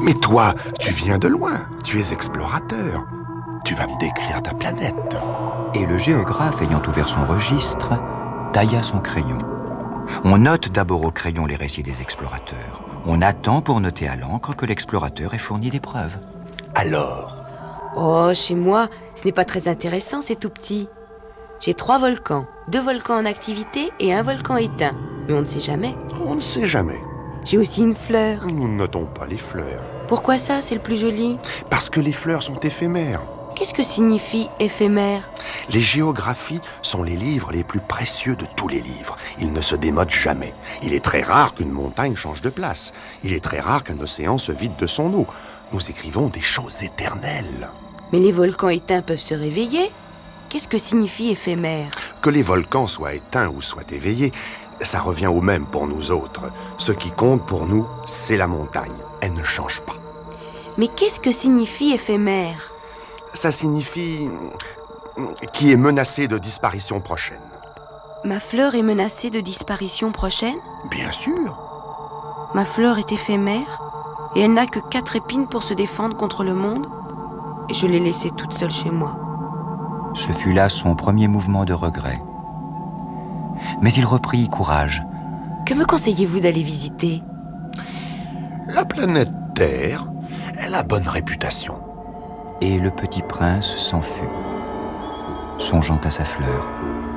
Mais toi, tu viens de loin, tu es explorateur. Tu vas me décrire ta planète. Et le géographe, ayant ouvert son registre, tailla son crayon. On note d'abord au crayon les récits des explorateurs. On attend pour noter à l'encre que l'explorateur ait fourni des preuves. Alors? Oh, chez moi, ce n'est pas très intéressant, c'est tout petit. J'ai 3 volcans, 2 volcans en activité et 1 volcan éteint. Mais on ne sait jamais. On ne sait jamais. J'ai aussi une fleur. Nous ne notons pas les fleurs. Pourquoi ça, c'est le plus joli? Parce que les fleurs sont éphémères. Qu'est-ce que signifie éphémère? Les géographies sont les livres les plus précieux de tous les livres. Ils ne se démodent jamais. Il est très rare qu'une montagne change de place. Il est très rare qu'un océan se vide de son eau. Nous écrivons des choses éternelles. Mais les volcans éteints peuvent se réveiller. Qu'est-ce que signifie éphémère? Que les volcans soient éteints ou soient éveillés, ça revient au même pour nous autres. Ce qui compte pour nous, c'est la montagne. Elle ne change pas. Mais qu'est-ce que signifie éphémère? Ça signifie qui est menacé de disparition prochaine. Ma fleur est menacée de disparition prochaine? Bien sûr. Ma fleur est éphémère et elle n'a que 4 épines pour se défendre contre le monde. Et je l'ai laissée toute seule chez moi. Ce fut là son premier mouvement de regret. Mais il reprit courage. Que me conseillez-vous d'aller visiter? La planète Terre, elle a bonne réputation. Et le petit prince s'en fut, songeant à sa fleur.